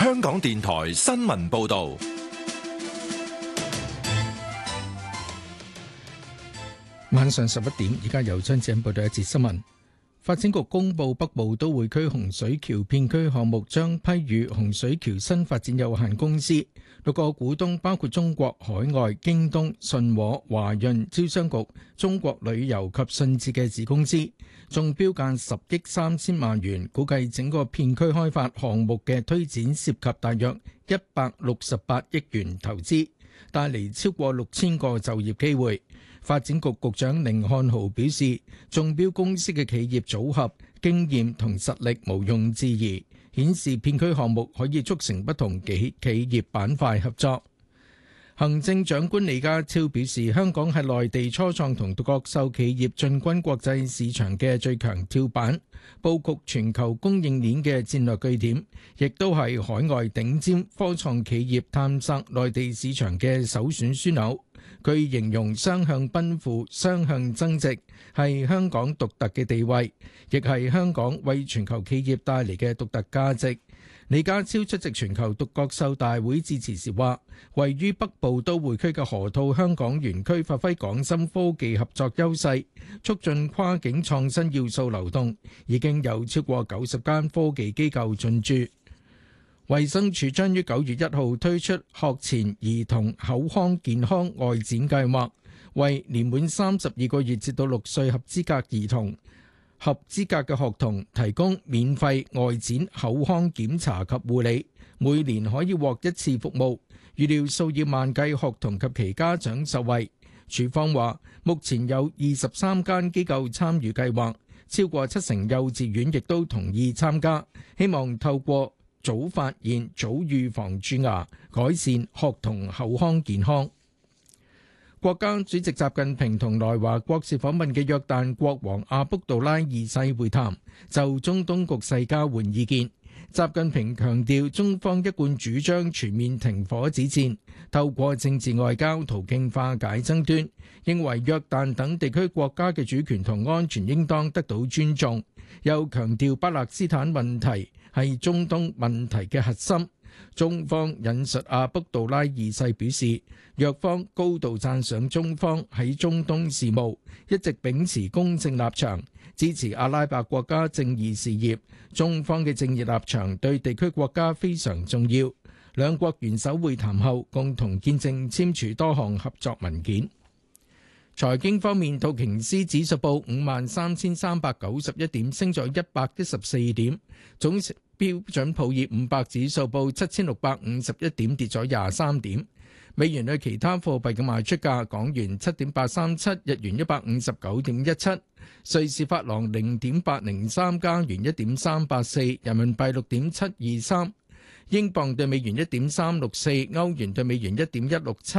香港電台新聞報道。 晚上11點，而家由張子欣報道一節新聞。發展局公布北部都會區洪水橋片區項目將批予洪水橋新發展有限公司，6個股東包括中國海外、京東、信和、華潤、招商局、中國旅遊及信置嘅子公司，中標價10億3000萬元，估計整個片區開發項目嘅推展涉及大約168億元投資，帶嚟超過6000個就業機會。發展局局長寧漢豪表示，中標公司嘅企業組合、經驗同實力毋庸置疑，顯示片區項目可以促成不同企業板塊合作。行政長官李家超表示，香港係內地初創同獨角獸企業進軍國際市場嘅最強跳板，佈局全球供應鏈嘅戰略據點，亦都係海外頂尖科創企業探索內地市場嘅首選樞紐。佢形容雙向奔赴、雙向增值係香港獨特嘅地位，亦係香港為全球企業帶嚟嘅獨特價值。李家超出席全球獨角獸大會致辭時話，位於北部都會區嘅河套香港園區發揮港深科技合作優勢，促進跨境創新要素流動，已經有超過90間科技機構進駐。衛生署將於9月1號推出學前兒童口腔健康外展計劃，為年滿32個月至到6歲合資格兒童、合資格嘅學童提供免費外展口腔檢查及護理，每年可以獲1次服務，預料數以萬計學童及其家長受惠。署方話，目前有23間機構參與計劃，超過70%幼稚園亦都同意參加，希望透過早發現、早預防蛀牙，改善學童口腔健康。國家主席習近平同來華國事訪問嘅約旦國王阿卜杜拉二世會談，就中東局勢交換意見。習近平強調，中方一貫主張全面停火止戰，透過政治外交途徑化解爭端，認為約旦等地區國家嘅主權同安全應當得到尊重。又強調巴勒斯坦問題係中東問題嘅核心。中方引述阿卜杜拉二世表示，約方高度讚賞中方喺中東事務一直秉持公正立場，支持阿拉伯國家正義事業。中方嘅正義立場對地區國家非常重要。兩國元首會談後，共同見證簽署多項合作文件。財經方面，道瓊斯指數報53,391點，升咗114點；總標準普爾500指數報7,651點，跌咗23點。美元對其他貨幣嘅賣出價：港元7.837，日元159.17，瑞士法郎0.803，加元1.384，人民幣6.723，英鎊對美元1.364，歐元對美元1.167。